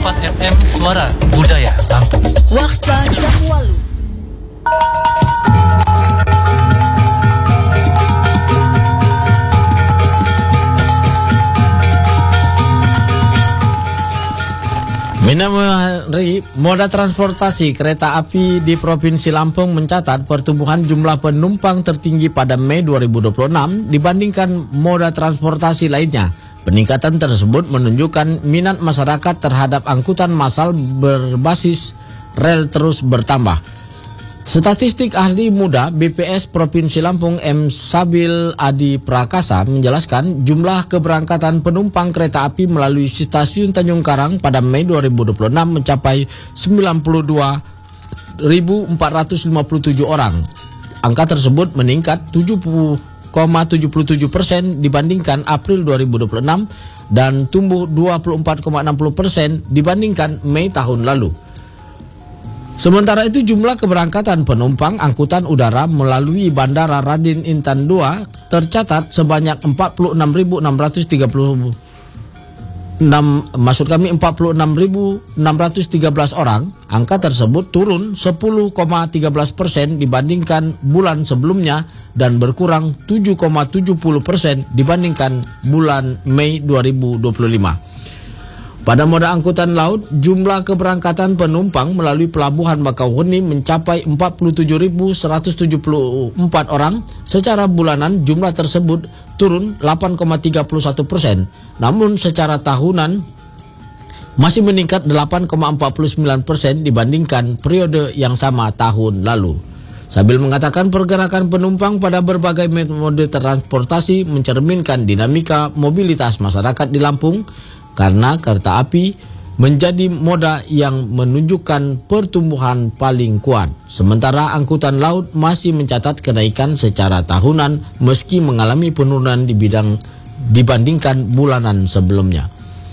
104 FM Suara Budaya Lampung. Warta Jahwalu. Minamari, moda transportasi kereta api di Provinsi Lampung mencatat pertumbuhan jumlah penumpang tertinggi pada Mei 2026 dibandingkan moda transportasi lainnya. Peningkatan tersebut menunjukkan minat masyarakat terhadap angkutan massal berbasis rel terus bertambah. Statistik ahli muda BPS Provinsi Lampung M. Sabil Adi Prakasa menjelaskan jumlah keberangkatan penumpang kereta api melalui stasiun Tanjung Karang pada Mei 2026 mencapai 92.457 orang. Angka tersebut meningkat 70,77% dibandingkan April 2026 dan tumbuh 24,60% dibandingkan Mei tahun lalu. Sementara itu jumlah keberangkatan penumpang angkutan udara melalui Bandara Raden Intan II tercatat sebanyak 46.613 orang. Angka tersebut turun 10,13% dibandingkan bulan sebelumnya dan berkurang 7,70% dibandingkan bulan Mei 2025. Pada moda angkutan laut, jumlah keberangkatan penumpang melalui Pelabuhan Bakauheni mencapai 47.174 orang. Secara bulanan jumlah tersebut turun 8,31%. Namun secara tahunan masih meningkat 8,49% dibandingkan periode yang sama tahun lalu. Sambil mengatakan pergerakan penumpang pada berbagai mode transportasi mencerminkan dinamika mobilitas masyarakat di Lampung, karena kereta api menjadi moda yang menunjukkan pertumbuhan paling kuat. Sementara angkutan laut masih mencatat kenaikan secara tahunan meski mengalami penurunan di bidang dibandingkan bulanan sebelumnya.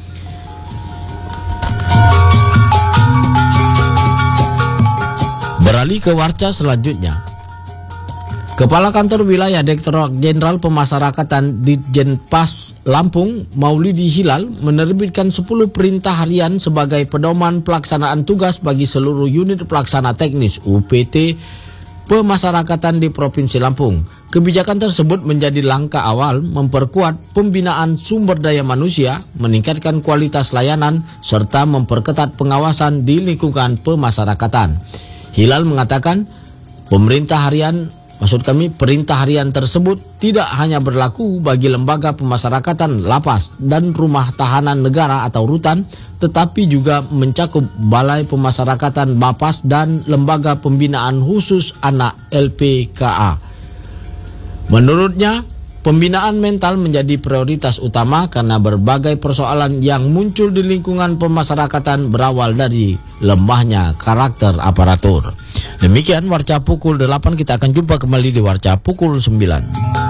Beralih ke warta selanjutnya. Kepala Kantor Wilayah Direktorat Jenderal Pemasyarakatan Ditjenpas Lampung, Maulidi Hilal, menerbitkan 10 perintah harian sebagai pedoman pelaksanaan tugas bagi seluruh unit pelaksana teknis UPT Pemasyarakatan di Provinsi Lampung. Kebijakan tersebut menjadi langkah awal memperkuat pembinaan sumber daya manusia, meningkatkan kualitas layanan, serta memperketat pengawasan di lingkungan pemasyarakatan. Hilal mengatakan, perintah harian tersebut tidak hanya berlaku bagi lembaga pemasyarakatan, lapas, dan rumah tahanan negara atau rutan, tetapi juga mencakup Balai Pemasyarakatan Bapas dan Lembaga Pembinaan Khusus Anak LPKA. Menurutnya, pembinaan mental menjadi prioritas utama karena berbagai persoalan yang muncul di lingkungan pemasyarakatan berawal dari lemahnya karakter aparatur. Demikian Warta pukul 8, kita akan jumpa kembali di Warta pukul 9.